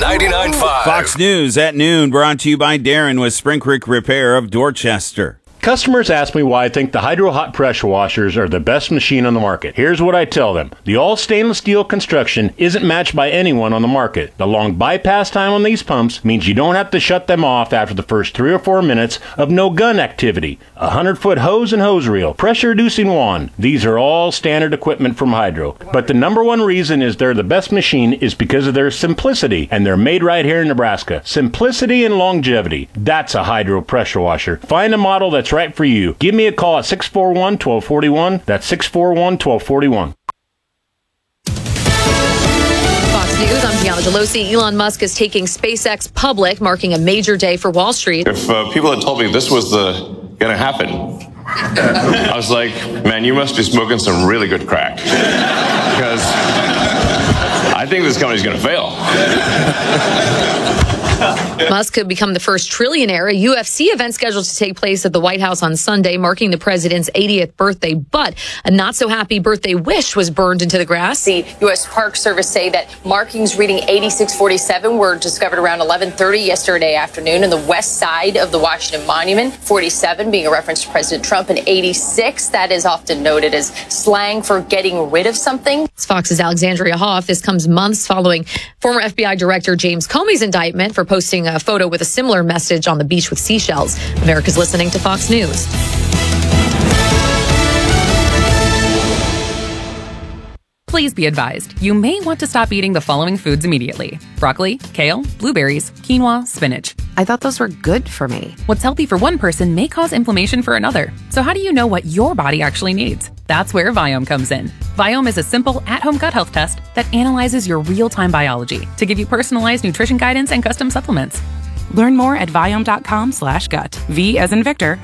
99.5. Fox News at noon, brought to you by Darren with Spring Creek Repair of Dorchester. Customers ask me why I think the Hydro Hot Pressure Washers are the best machine on the market. Here's what I tell them. The all stainless steel construction isn't matched by anyone on the market. The long bypass time on these pumps means you don't have to shut them off after the first 3 or 4 minutes of no gun activity. 100-foot hose and hose reel, pressure reducing wand. These are all standard equipment from Hydro. But the number one reason is they're the best machine is because of their simplicity, and they're made right here in Nebraska. Simplicity and longevity. That's a Hydro pressure washer. Find a model that's right for you. Give me a call at 641-1241. That's 641-1241. Fox News, I'm Gianna Delosi. Elon Musk is taking SpaceX public, marking a major day for Wall Street. If people had told me this was going to happen, I was like, man, you must be smoking some really good crack. Because I think this company's going to fail. Musk could become the first trillionaire. A UFC event scheduled to take place at the White House on Sunday, marking the president's 80th birthday. But a not-so-happy birthday wish was burned into the grass. The U.S. Park Service say that markings reading 8647 were discovered around 11:30 yesterday afternoon in the west side of the Washington Monument. 47 being a reference to President Trump, and 86, that is often noted as slang for getting rid of something. It's Fox's Alexandria Hoff. This comes months following former FBI Director James Comey's indictment for posting a photo with a similar message on the beach with seashells. America's listening to Fox News. Please be advised, you may want to stop eating the following foods immediately: broccoli, kale, blueberries, quinoa, spinach. I thought those were good for me. What's healthy for one person may cause inflammation for another. So how do you know what your body actually needs? That's where Viome comes in. Viome is a simple, at-home gut health test that analyzes your real-time biology to give you personalized nutrition guidance and custom supplements. Learn more at Viome.com/gut. V as in Victor,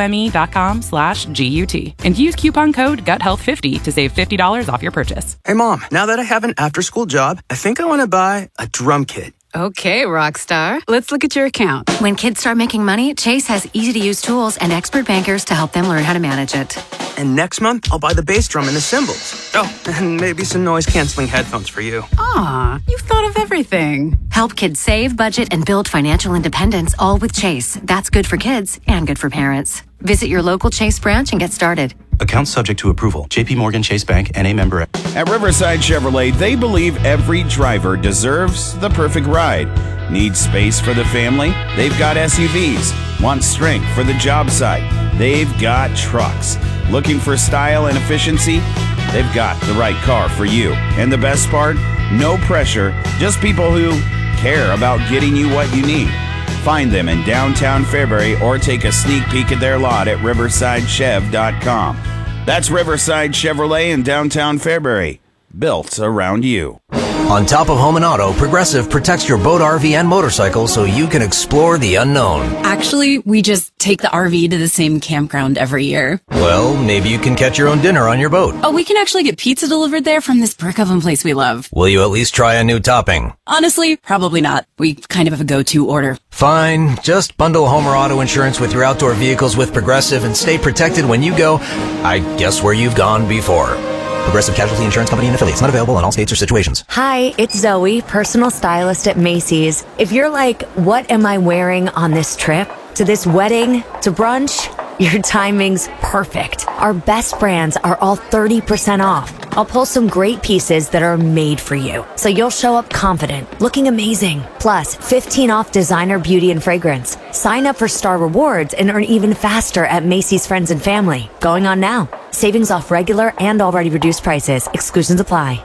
IOME.com/GUT. And use coupon code GUTHEALTH50 to save $50 off your purchase. Hey, Mom, now that I have an after-school job, I think I want to buy a drum kit. Okay, Rockstar. Let's look at your account. When kids start making money, Chase has easy-to-use tools and expert bankers to help them learn how to manage it. And next month, I'll buy the bass drum and the cymbals. Oh, and maybe some noise-canceling headphones for you. Aw, you've thought of everything. Help kids save, budget, and build financial independence, all with Chase. That's good for kids and good for parents. Visit your local Chase branch and get started. Account subject to approval. J.P. Morgan Chase Bank, N.A. member. At Riverside Chevrolet, they believe every driver deserves the perfect ride. Need space for the family? They've got SUVs. Want strength for the job site? They've got trucks. Looking for style and efficiency? They've got the right car for you. And the best part? No pressure, just people who care about getting you what you need. Find them in downtown Fairbury or take a sneak peek at their lot at riversidechev.com. That's Riverside Chevrolet in downtown Fairbury. Built around you. On top of home and auto, Progressive protects your boat, RV, and motorcycle so you can explore the unknown. Actually, we just take the RV to the same campground every year. Well, maybe you can catch your own dinner on your boat. Oh, we can actually get pizza delivered there from this brick oven place we love. Will you at least try a new topping? Honestly, probably not. We kind of have a go-to order. Fine. Just bundle home or auto insurance with your outdoor vehicles with Progressive and stay protected when you go, I guess, where you've gone before. Progressive Casualty Insurance Company and affiliates. Not available in all states or situations. Hi, it's Zoe, personal stylist at Macy's. If you're like, what am I wearing on this trip? To this wedding? To brunch? Your timing's perfect. Our best brands are all 30% off. I'll pull some great pieces that are made for you, so you'll show up confident, looking amazing. Plus, 15 off designer beauty and fragrance. Sign up for Star Rewards and earn even faster at Macy's Friends and Family. Going on now. Savings off regular and already reduced prices. Exclusions apply.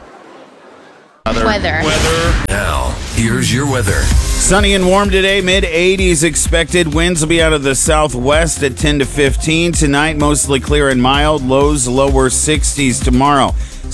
Weather. Now, here's your weather. Sunny and warm today, mid-80s expected. Winds will be out of the southwest at 10 to 15. Tonight, mostly clear and mild. Lows lower 60s tomorrow.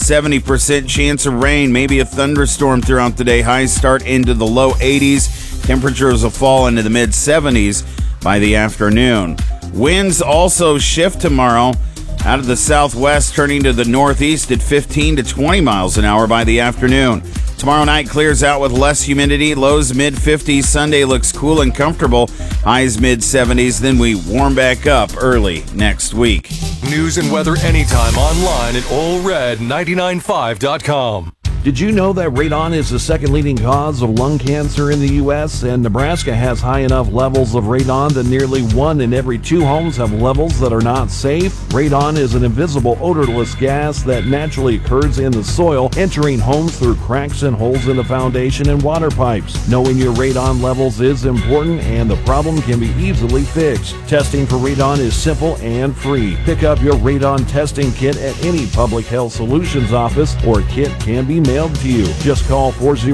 70% chance of rain, maybe a thunderstorm throughout the day. Highs start into the low 80s. Temperatures will fall into the mid-70s by the afternoon. Winds also shift tomorrow out of the southwest, turning to the northeast at 15 to 20 miles an hour by the afternoon. Tomorrow night clears out with less humidity, lows mid-50s. Sunday looks cool and comfortable, highs mid-70s. Then we warm back up early next week. News and weather anytime online at allred995.com. Did you know that radon is the second leading cause of lung cancer in the U.S., and Nebraska has high enough levels of radon that nearly 1 in every 2 homes have levels that are not safe? Radon is an invisible, odorless gas that naturally occurs in the soil, entering homes through cracks and holes in the foundation and water pipes. Knowing your radon levels is important, and the problem can be easily fixed. Testing for radon is simple and free. Pick up your radon testing kit at any Public Health Solutions office, or a kit can be mailed to you. Just call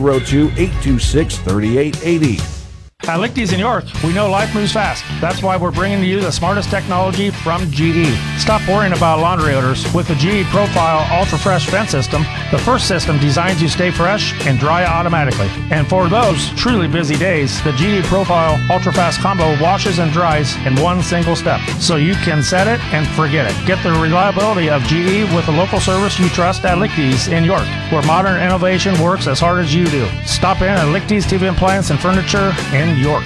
402-826-3880. At Lichty's in York, we know life moves fast. That's why we're bringing to you the smartest technology from GE. Stop worrying about laundry odors. With the GE Profile Ultra Fresh Vent System, the first system designs you stay fresh and dry automatically. And for those truly busy days, the GE Profile Ultra Fast Combo washes and dries in one single step, so you can set it and forget it. Get the reliability of GE with the local service you trust at Lichty's in York, where modern innovation works as hard as you do. Stop in at Lichty's TV Appliance and Furniture in York.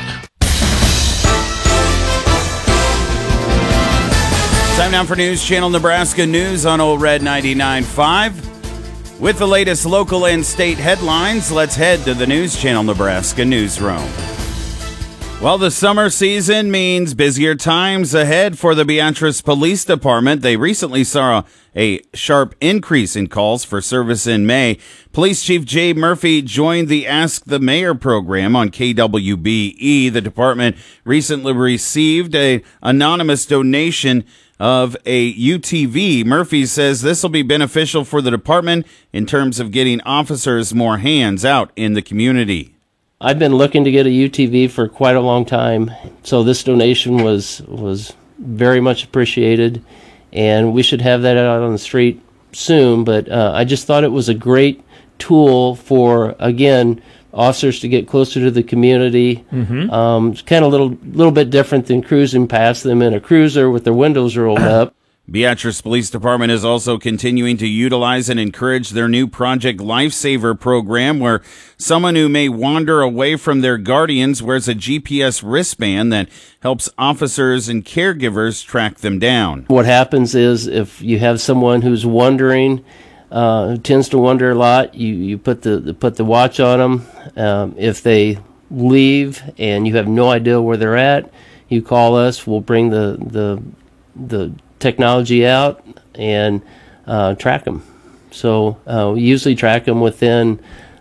Time now for News Channel Nebraska News on Old Red 99.5. With the latest local and state headlines, let's head to the News Channel Nebraska newsroom. Well, the summer season means busier times ahead for the Beatrice Police Department. They recently saw a sharp increase in calls for service in May. Police Chief Jay Murphy joined the Ask the Mayor program on KWBE. The department recently received an anonymous donation of a UTV. Murphy says this will be beneficial for the department in terms of getting officers more hands out in the community. I've been looking to get a UTV for quite a long time, so this donation was very much appreciated, and we should have that out on the street soon. But I just thought it was a great tool for, again, officers to get closer to the community. It's kind of a little bit different than cruising past them in a cruiser with their windows rolled up. Beatrice Police Department is also continuing to utilize and encourage their new Project Lifesaver program, where someone who may wander away from their guardians wears a GPS wristband that helps officers and caregivers track them down. What happens is if you have someone who's wandering, who tends to wander a lot, you put the watch on them. If they leave and you have no idea where they're at, you call us. We'll bring the technology out and track them. So we usually track them within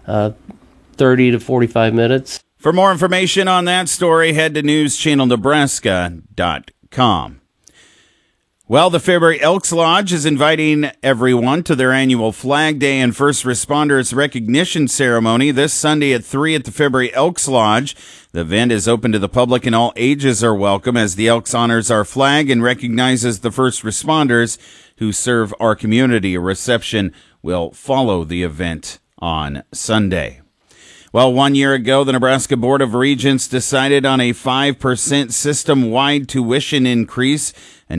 30 to 45 minutes. For more information on that story, head to newschannelnebraska.com. Well, the Fairbury Elks Lodge is inviting everyone to their annual Flag Day and First Responders Recognition Ceremony this Sunday at 3 at the Fairbury Elks Lodge. The event is open to the public and all ages are welcome as the Elks honors our flag and recognizes the first responders who serve our community. A reception will follow the event on Sunday. Well, 1 year ago, the Nebraska Board of Regents decided on a 5% system-wide tuition increase, an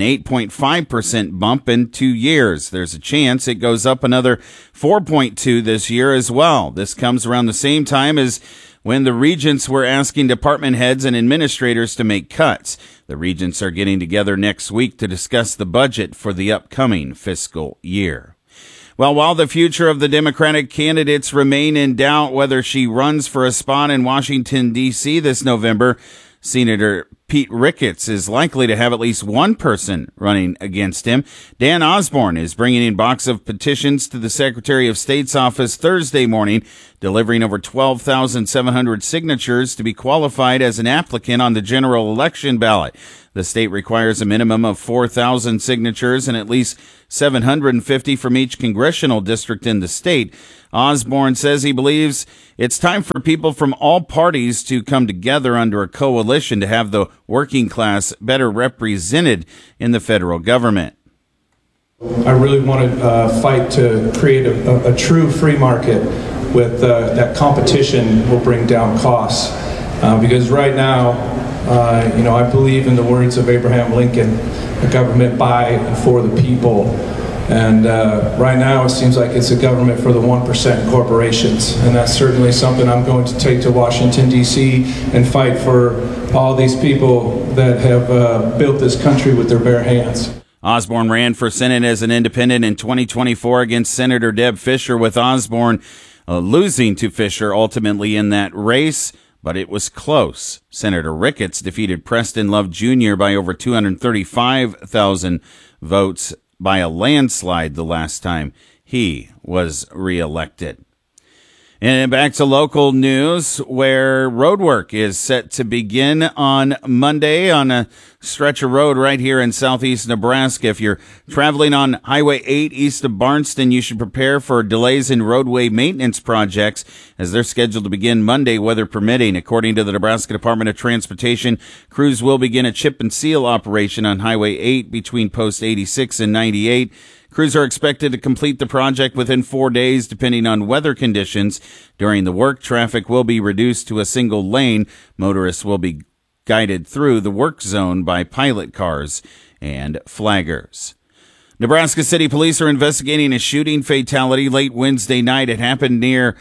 8.5% bump in 2 years. There's a chance it goes up another 4.2 this year as well. This comes around the same time as when the regents were asking department heads and administrators to make cuts. The regents are getting together next week to discuss the budget for the upcoming fiscal year. Well, while the future of the Democratic candidates remain in doubt whether she runs for a spot in Washington, D.C. this November, Senator Pete Ricketts is likely to have at least one person running against him. Dan Osborne is bringing a box of petitions to the Secretary of State's office Thursday morning, delivering over 12,700 signatures to be qualified as an applicant on the general election ballot. The state requires a minimum of 4,000 signatures and at least 750 from each congressional district in the state. Osborne says he believes it's time for people from all parties to come together under a coalition to have the working class better represented in the federal government. I really want to fight to create a true free market with that competition will bring down costs. Because right now, I believe in the words of Abraham Lincoln, a government by and for the people. And right now it seems like it's a government for the 1% corporations. And that's certainly something I'm going to take to Washington, D.C. and fight for all these people that have built this country with their bare hands. Osborne ran for Senate as an independent in 2024 against Senator Deb Fischer, with Osborne losing to Fisher ultimately in that race, but it was close. Senator Ricketts defeated Preston Love Jr. by over 235,000 votes by a landslide the last time he was reelected. And back to local news, where road work is set to begin on Monday on a stretch of road right here in southeast Nebraska. If you're traveling on Highway 8 east of Barnston, you should prepare for delays in roadway maintenance projects as they're scheduled to begin Monday, weather permitting. According to the Nebraska Department of Transportation, crews will begin a chip and seal operation on Highway 8 between post 86 and 98. Crews are expected to complete the project within 4 days, depending on weather conditions. During the work, traffic will be reduced to a single lane. Motorists will be guided through the work zone by pilot cars and flaggers. Nebraska City Police are investigating a shooting fatality late Wednesday night. It happened near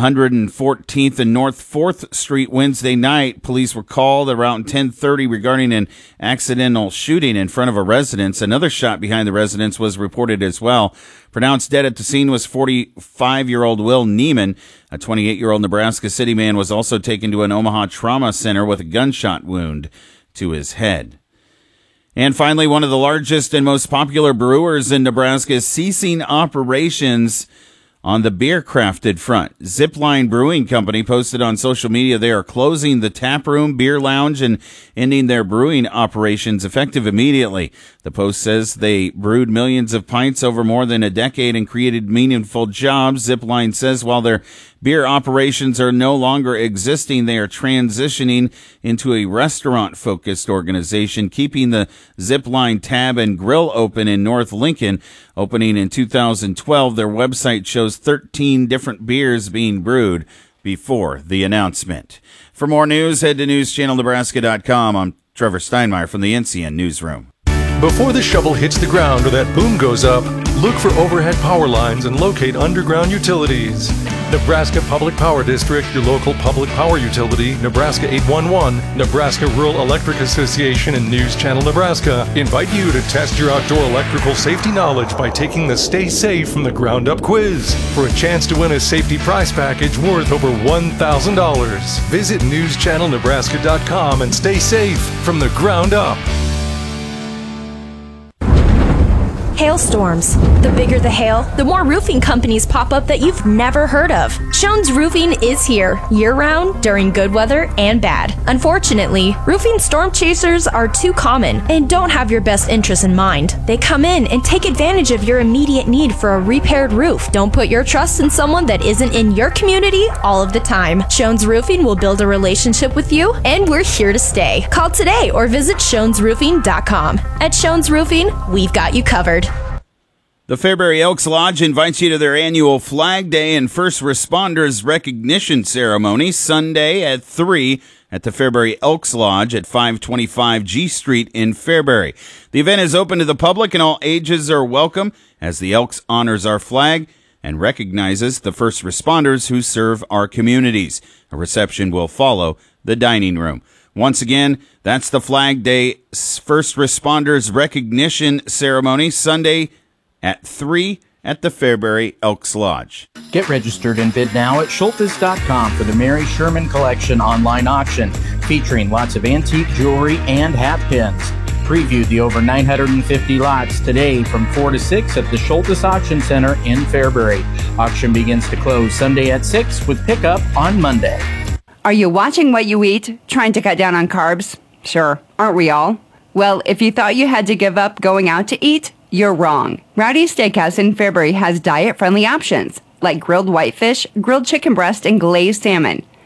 114th and North 4th Street Wednesday night. Police were called around 10:30 regarding an accidental shooting in front of a residence. Another shot behind the residence was reported as well. Pronounced dead at the scene was 45-year-old Will Neiman. A 28-year-old Nebraska City man was also taken to an Omaha trauma center with a gunshot wound to his head. And finally, one of the largest and most popular brewers in Nebraska is ceasing operations on the beer crafted front. Zipline Brewing Company posted on social media they are closing the tap room, beer lounge, and ending their brewing operations effective immediately. The post says they brewed millions of pints over more than a decade and created meaningful jobs. Zipline says while their beer operations are no longer existing, they are transitioning into a restaurant-focused organization, keeping the Zipline Tab and Grill open in North Lincoln. Opening in 2012, their website shows 13 different beers being brewed before the announcement. For more news, head to newschannelnebraska.com. I'm Trevor Steinmeier from the NCN Newsroom. Before the shovel hits the ground or that boom goes up, look for overhead power lines and locate underground utilities. Nebraska Public Power District, your local public power utility, Nebraska 811, Nebraska Rural Electric Association, and News Channel Nebraska invite you to test your outdoor electrical safety knowledge by taking the Stay Safe from the Ground Up quiz for a chance to win a safety prize package worth over $1,000. Visit newschannelnebraska.com and stay safe from the ground up. Hailstorms. The bigger the hail, the more roofing companies pop up that you've never heard of. Shones Roofing is here year-round during good weather and bad. Unfortunately, roofing storm chasers are too common and don't have your best interests in mind. They come in and take advantage of your immediate need for a repaired roof. Don't put your trust in someone that isn't in your community all of the time. Shones Roofing will build a relationship with you, and we're here to stay. Call today or visit shonesroofing.com. At Shones Roofing, we've got you covered. The Fairbury Elks Lodge invites you to their annual Flag Day and First Responders Recognition Ceremony Sunday at 3 at the Fairbury Elks Lodge at 525 G Street in Fairbury. The event is open to the public and all ages are welcome as the Elks honors our flag and recognizes the first responders who serve our communities. A reception will follow the dining room. Once again, that's the Flag Day First Responders Recognition Ceremony Sunday at 3 at the Fairbury Elks Lodge. Get registered and bid now at Schultes.com for the Mary Sherman Collection online auction, featuring lots of antique jewelry and hat pins. Preview the over 950 lots today from 4 to 6 at the Schultes Auction Center in Fairbury. Auction begins to close Sunday at 6 with pickup on Monday. Are you watching what you eat, trying to cut down on carbs? Sure, aren't we all? Well, if you thought you had to give up going out to eat, you're wrong. Rowdy's Steakhouse in Fairbury has diet-friendly options, like grilled whitefish, grilled chicken breast, and glazed salmon.